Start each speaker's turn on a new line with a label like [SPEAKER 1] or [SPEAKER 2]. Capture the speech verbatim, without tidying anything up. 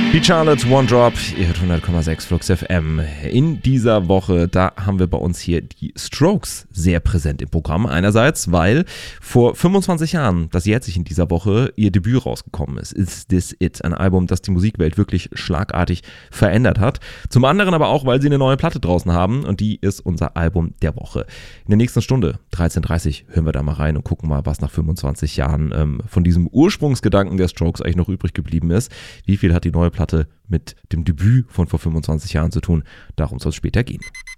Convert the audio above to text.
[SPEAKER 1] Die Charlotte One Drop, ihr hört hundert Komma sechs Flux F M. In dieser Woche, da haben wir bei uns hier die Strokes sehr präsent im Programm. Einerseits, weil vor fünfundzwanzig Jahren, das jährt sich in dieser Woche, ihr Debüt rausgekommen ist. Is This It? Ein Album, das die Musikwelt wirklich schlagartig verändert hat. Zum anderen aber auch, weil sie eine neue Platte draußen haben und die ist unser Album der Woche. In der nächsten Stunde, dreizehn Uhr dreißig, hören wir da mal rein und gucken mal, was nach fünfundzwanzig Jahren ähm, von diesem Ursprungsgedanken der Strokes eigentlich noch übrig geblieben ist. Wie viel hat die neue Platte mit dem Debüt von vor fünfundzwanzig Jahren zu tun? Darum soll es später gehen.